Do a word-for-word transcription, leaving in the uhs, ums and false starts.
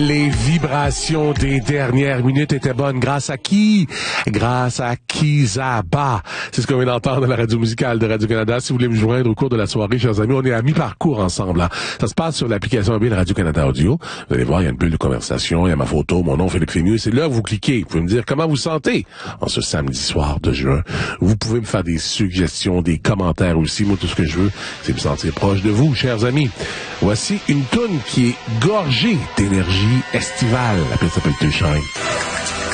Les vibrations des dernières minutes étaient bonnes. Grâce à qui? Grâce à Kizaba. C'est ce qu'on vient d'entendre à la radio musicale de Radio-Canada. Si vous voulez me joindre au cours de la soirée, chers amis, on est à mi-parcours ensemble. Hein. Ça se passe sur l'application mobile Radio-Canada Audio. Vous allez voir, il y a une bulle de conversation, il y a ma photo, mon nom, Philippe Fénieux. C'est là que vous cliquez. Vous pouvez me dire comment vous sentez en ce samedi soir de juin. Vous pouvez me faire des suggestions, des commentaires aussi. Moi, tout ce que je veux, c'est me sentir proche de vous, chers amis. Voici une toune qui est gorgée d'énergie estivale. La pièce s'appelle To Shine.